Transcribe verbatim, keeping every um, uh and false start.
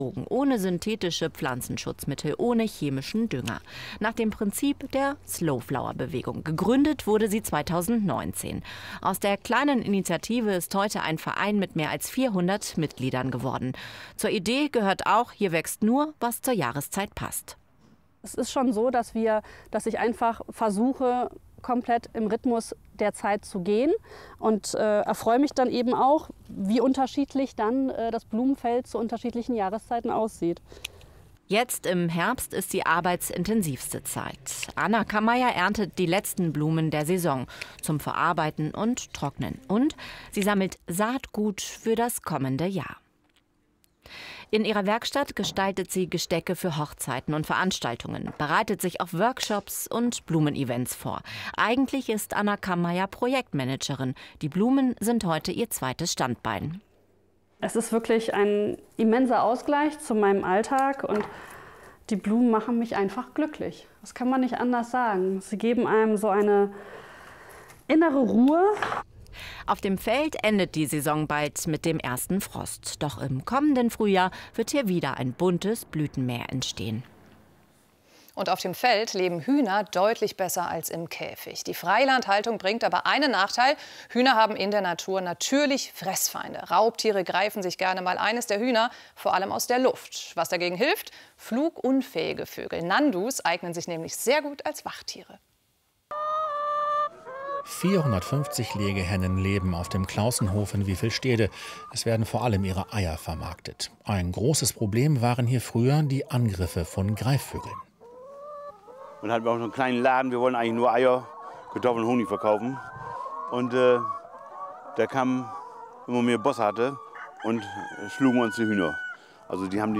Ohne synthetische Pflanzenschutzmittel, ohne chemischen Dünger. Nach dem Prinzip der Slowflower-Bewegung. Gegründet wurde sie zweitausendneunzehn. Aus der kleinen Initiative ist heute ein Verein mit mehr als vierhundert Mitgliedern geworden. Zur Idee gehört auch, hier wächst nur, was zur Jahreszeit passt. Es ist schon so, dass, wir, dass ich einfach versuche, komplett im Rhythmus der Zeit zu gehen und äh, erfreue mich dann eben auch, wie unterschiedlich dann äh, das Blumenfeld zu unterschiedlichen Jahreszeiten aussieht. Jetzt im Herbst ist die arbeitsintensivste Zeit. Anna Kammeyer erntet die letzten Blumen der Saison zum Verarbeiten und Trocknen. Und sie sammelt Saatgut für das kommende Jahr. In ihrer Werkstatt gestaltet sie Gestecke für Hochzeiten und Veranstaltungen, bereitet sich auf Workshops und Blumenevents vor. Eigentlich ist Anna Kammeyer Projektmanagerin. Die Blumen sind heute ihr zweites Standbein. Es ist wirklich ein immenser Ausgleich zu meinem Alltag und die Blumen machen mich einfach glücklich. Das kann man nicht anders sagen. Sie geben einem so eine innere Ruhe. Auf dem Feld endet die Saison bald mit dem ersten Frost. Doch im kommenden Frühjahr wird hier wieder ein buntes Blütenmeer entstehen. Und auf dem Feld leben Hühner deutlich besser als im Käfig. Die Freilandhaltung bringt aber einen Nachteil. Hühner haben in der Natur natürlich Fressfeinde. Raubtiere greifen sich gerne mal eines der Hühner, vor allem aus der Luft. Was dagegen hilft? Flugunfähige Vögel. Nandus eignen sich nämlich sehr gut als Wachtiere. vierhundertfünfzig Legehennen leben auf dem Klausenhof in Wiefelstede. Es werden vor allem ihre Eier vermarktet. Ein großes Problem waren hier früher die Angriffe von Greifvögeln. Und hatten wir auch noch einen kleinen Laden. Wir wollten eigentlich nur Eier, Kartoffeln, Honig verkaufen. Und äh, da kam immer mehr Boss hatte und schlugen uns die Hühner. Also die haben die